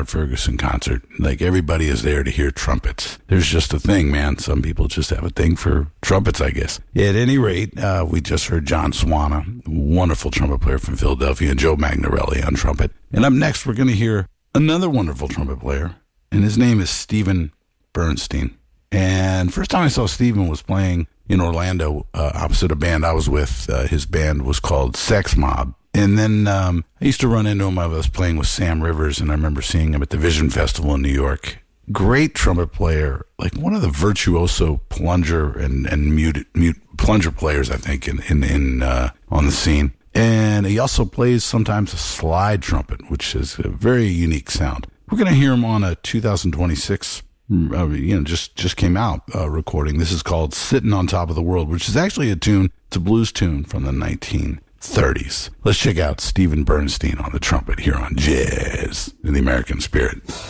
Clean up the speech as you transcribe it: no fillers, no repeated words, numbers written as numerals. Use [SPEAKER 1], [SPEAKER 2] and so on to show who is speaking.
[SPEAKER 1] Bernard Ferguson concert. Like, everybody is there to hear trumpets. There's just a thing, man. Some people just have a thing for trumpets, I guess. At any rate, we just heard John Swana, wonderful trumpet player from Philadelphia, and Joe Magnarelli on trumpet. And up next, we're going to hear another wonderful trumpet player, and his name is Steven Bernstein. And first time I saw Steven was playing in Orlando, opposite a band I was with. His band was called Sex Mob. And then I used to run into him. I was playing with Sam Rivers, and I remember seeing him at the Vision Festival in New York. Great trumpet player, like one of the virtuoso plunger and mute plunger players, I think, in on the scene. And he also plays sometimes a slide trumpet, which is a very unique sound. We're going to hear him on a 2026 just came out recording. This is called Sitting on Top of the World, which is actually a tune. It's a blues tune from the 1930s. Let's check out Steven Bernstein on the trumpet here on Jazz in the American Spirit.